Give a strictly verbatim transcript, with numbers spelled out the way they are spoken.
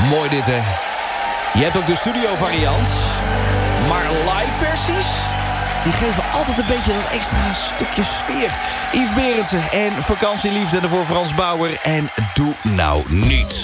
Mooi dit, hè? Je hebt ook de studio variant. Maar live versies, die geven altijd een beetje dat extra stukje sfeer. Yves Berendsen en Vakantieliefde voor Frans Bauer. En Doe Nou Niet.